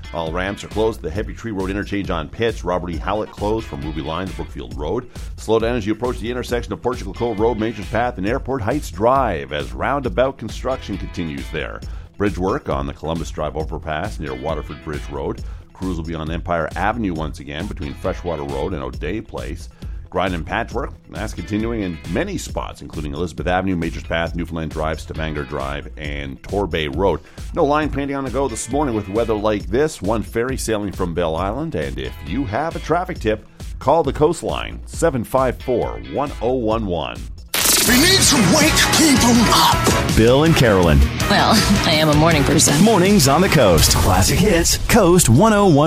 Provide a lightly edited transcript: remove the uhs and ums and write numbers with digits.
All ramps are closed at the Heavy Tree Road interchange on Pitts. Robert E. Howlett closed from Ruby Line to Brookfield Road. Slow down as you approach the intersection of Portugal Cove Road, Majors Path, and Airport Heights Drive as roundabout construction continues there. Bridge work on the Columbus Drive overpass near Waterford Bridge Road. Crews will be on Empire Avenue once again between Freshwater Road and O'Day Place. Grind and patchwork, that's continuing in many spots, including Elizabeth Avenue, Majors Path, Newfoundland Drive, Stavanger Drive, and Torbay Road. No line painting on the go this morning with weather like this. One ferry sailing from Bell Island, and if you have a traffic tip, call the Coastline, 754-1011. We need to wake people up. Bill and Carolyn. Well, I am a morning person. Mornings on the Coast. Classic Hits, Coast 101.